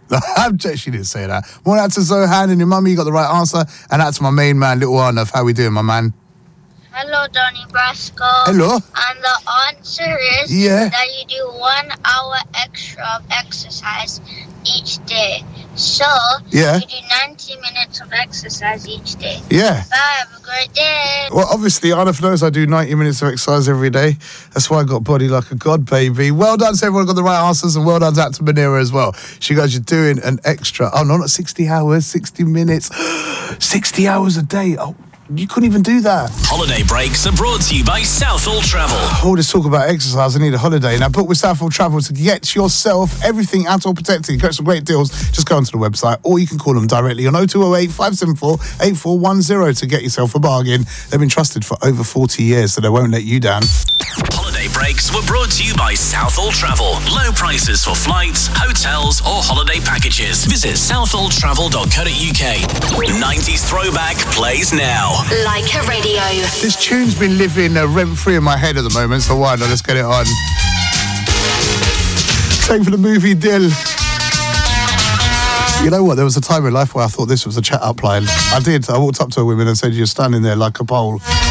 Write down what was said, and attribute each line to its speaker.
Speaker 1: She didn't say that. More out to Zohan and your mummy, you got the right answer. And out to my main man, Little Arnav. How we doing, my man?
Speaker 2: Hello, Donny Brasco.
Speaker 1: Hello.
Speaker 2: And the answer is that you do 1 hour extra of exercise each day. So, you do 90 minutes of exercise each day.
Speaker 1: Yeah.
Speaker 2: Bye, have a great day.
Speaker 1: Well, obviously, Arnav knows I do 90 minutes of exercise every day. That's why I got a body like a god, baby. Well done to everyone who got the right answers, and well done out to Manira as well. She goes, you're doing an extra, oh, no, not 60 hours, 60 minutes, 60 hours a day. Oh, you couldn't even do that.
Speaker 3: Holiday breaks are brought to you by Southall Travel.
Speaker 1: All this talk about exercise, I need a holiday. Now, book with Southall Travel to get yourself everything outdoor protected. Get some great deals. Just go onto the website, or you can call them directly on 0208 574 8410 to get yourself a bargain. They've been trusted for over 40 years, so they won't let you down.
Speaker 3: Holiday breaks were brought to you by Southall Travel. Low prices for flights, hotels, or holiday packages. Visit southalltravel.co.uk. 90s throwback plays now.
Speaker 4: Like a Radio.
Speaker 1: This tune's been living rent-free in my head at the moment, so why not? Let's get it on. Same for the movie Dill. You know what? There was a time in life where I thought this was a chat-up line. I did. I walked up to a woman and said, you're standing there like a pole.